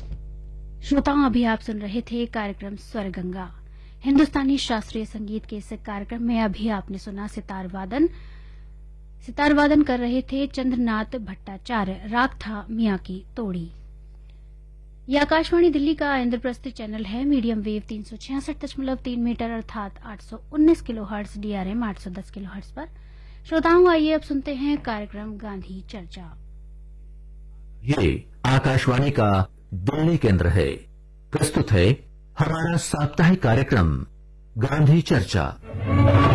श्रोताओं, अभी आप सुन रहे थे कार्यक्रम स्वर गंगा। हिंदुस्तानी शास्त्रीय संगीत के इस कार्यक्रम में अभी आपने सुना सितार वादन कर रहे थे चंद्रनाथ भट्टाचार्य। राग था मियां की तोड़ी। ये आकाशवाणी दिल्ली का इंद्रप्रस्थ चैनल है। मीडियम वेव 366.3 मीटर अर्थात 819 किलोहर्ट्ज, DRM 810 किलोहर्ट्ज पर। श्रोताओं, आइए अब सुनते हैं कार्यक्रम गांधी चर्चा। ये आकाशवाणी का दिल्ली केंद्र है। प्रस्तुत है हमारा साप्ताहिक कार्यक्रम गांधी चर्चा।